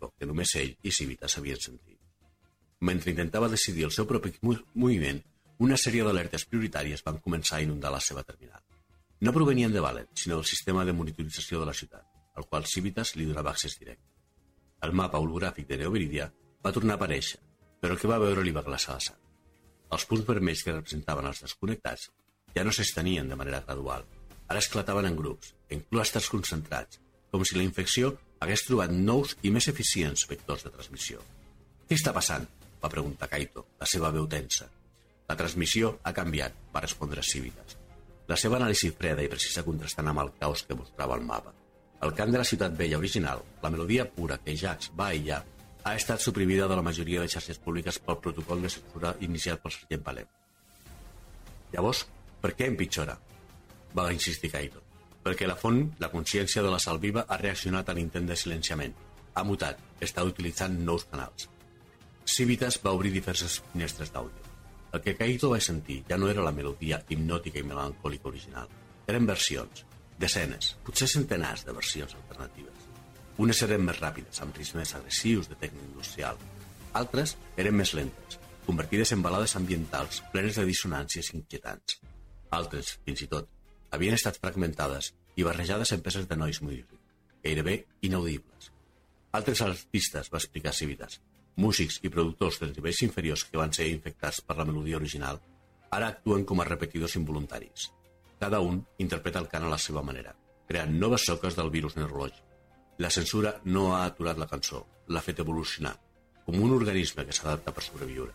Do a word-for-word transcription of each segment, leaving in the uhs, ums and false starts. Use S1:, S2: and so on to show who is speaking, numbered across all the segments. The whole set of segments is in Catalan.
S1: Kaito que només ell i Civitas havien sentit. Mentre intentava decidir el seu propi moviment, una sèrie d'alertes prioritàries van començar a inundar la seva terminal. No provenien de Valen, sinó del sistema de monitorització de la ciutat, al qual Civitas li donava accés directe. El mapa hologràfic de Neoviridia va tornar a aparèixer, però el que va veure li va glaçar la sang. Els punts vermells que representaven els desconnectats ja no s'estenien de manera gradual. Ara esclataven en grups, en clústers concentrats, com si la infecció hagués trobat nous i més eficients vectors de transmissió. «Què està passant?», va preguntar Kaito, la seva veu tensa. «La transmissió ha canviat», va respondre Civitas. La seva anàlisi freda i precisa contrastant amb el caos que mostrava el mapa. El cant de la ciutat vella original, la melodia pura que Jax va aïllar, ha estat suprimida de la majoria de xarxes públiques pel protocol de censura iniciat pel sergent Valen. Llavors, per què empitjora? Va insistir Kaito. Perquè la font, la consciència de la sal viva, ha reaccionat a l'intent de silenciament. Ha mutat, està utilitzant nous canals. Civitas va obrir diverses finestres d'àudio. El que Kaito va sentir ja no era la melodia hipnòtica i melancòlica original. Eren versions, desenes, potser centenars de versions alternatives. Unes eren més ràpides, amb ritmes agressius de tècnica industrial. Altres eren més lentes, convertides en balades ambientals plenes de dissonàncies inquietants. Altres, fins i tot, havien estat fragmentades i barrejades en peces de nois music, gairebé inaudibles. Altres artistes, va explicar Civitas, músics i productors dels nivells inferiors que van ser infectats per la melodia original, ara actuen com a repetidors involuntaris. Cada un interpreta el cant a la seva manera, creant noves soques del virus neurològic. La censura no ha aturat la cançó, l'ha fet evolucionar, com un organisme que s'adapta per sobreviure.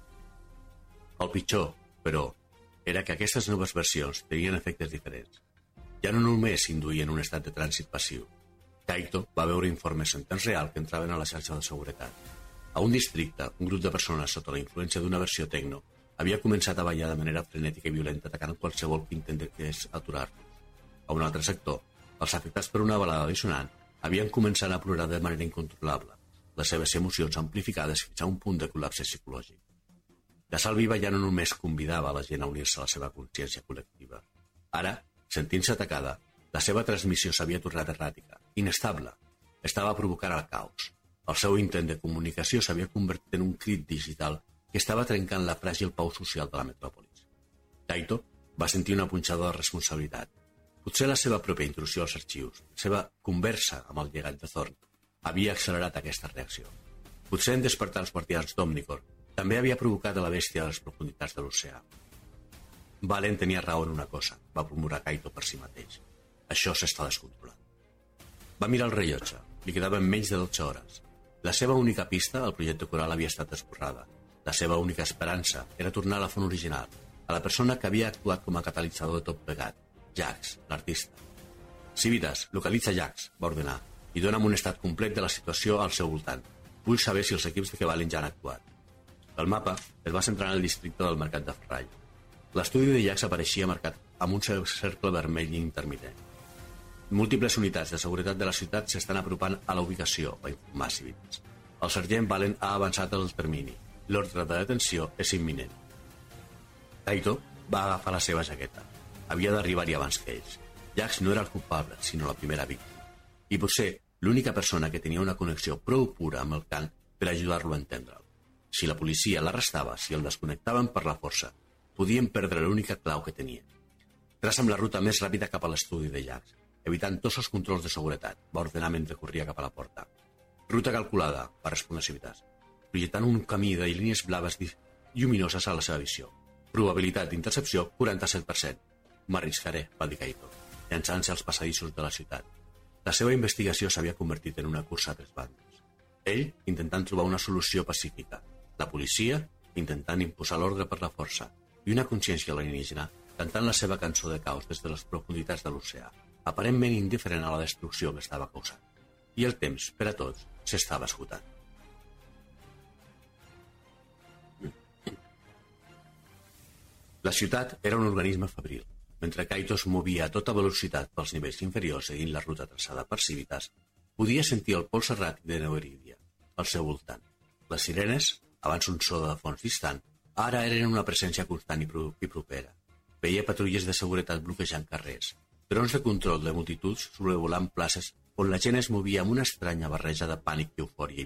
S1: El pitjor, però, era que aquestes noves versions tenien efectes diferents. Ja no només induïen un estat de trànsit passiu. Kaito va veure informes en temps real que entraven a la xarxa de seguretat. A un districte, un grup de persones sota la influència d'una versió tecno havia començat a ballar de manera frenètica i violenta atacant qualsevol que intentés aturar-los. A un altre sector, els afectats per una balada dissonant havien començat a plorar de manera incontrolable, les seves emocions amplificades fins a un punt de col·lapse psicològic. La sal viva ja no només convidava a la gent a unir-se a la seva consciència col·lectiva. Ara, sentint-se atacada, la seva transmissió s'havia tornat erràtica, inestable. Estava provocant el caos. El seu intent de comunicació s'havia convertit en un crit digital que estava trencant la fràgil pau social de la metròpolis. Kaito va sentir una punxada de responsabilitat. Potser la seva pròpia intrusió als arxius, la seva conversa amb el llegat de Thorn, havia accelerat aquesta reacció. Potser en despertar els guardians d'Omnicorp també havia provocat a la bèstia a les profunditats de l'oceà. Valen tenia raó en una cosa, va murmurar Kaito per si mateix. Això s'està descontrolant. Va mirar el rellotge. Li quedaven menys de dotze hores. La seva única pista, el projecte coral, havia estat esborrada. La seva única esperança era tornar a la font original, a la persona que havia actuat com a catalitzador de tot plegat, Jax, l'artista. Civitas, localitza Jax, va ordenar, i dona'm un estat complet de la situació al seu voltant. Vull saber si els equips de Kevalen ja han actuat. El mapa es va centrar en el districte del mercat de Ferrall. L'estudi de Jax apareixia marcat amb un cercle vermell intermitent. Múltiples unitats de seguretat de la ciutat s'estan apropant a la ubicació, va informar Civitas. El sergent Valen ha avançat el termini. L'ordre de detenció és imminent. Kaito va agafar la seva jaqueta. Havia d'arribar-hi abans que ells. Jax no era el culpable, sinó la primera víctima. I potser l'única persona que tenia una connexió prou pura amb el cant per ajudar-lo a entendre'l. Si la policia l'arrestava, si el desconnectaven per la força, podien perdre l'única clau que tenien. Traça'm la ruta més ràpida cap a l'estudi de Jax, evitant tots els controls de seguretat, va ordenar mentre corria cap a la porta. Ruta calculada, va respondre Civitas, projectant un camí de línies blaves lluminoses a la seva visió. Probabilitat d'intercepció, quaranta-set per cent. M'arriscaré, va dir Kaito, llançant-se als passadissos de la ciutat. La seva investigació s'havia convertit en una cursa a tres bandes. Ell intentant trobar una solució pacífica, la policia intentant imposar l'ordre per la força, i una consciència alienígena cantant la seva cançó de caos des de les profunditats de l'oceà, aparentment indiferent a la destrucció que estava causant. I el temps, per a tots, s'estava esgotant. La ciutat era un organisme febril. Mentre Kaito es movia a tota velocitat pels nivells inferiors seguint la ruta traçada per Civitas, podia sentir el pols erràtic de Neoviridia al seu voltant. Les sirenes, abans un so de fons distant, ara eren una presència constant i, pro i propera. Veia patrulles de seguretat bloquejant carrers, drons de control de multituds sobrevolant places on la gent es movia amb una estranya barreja de pànic i eufòria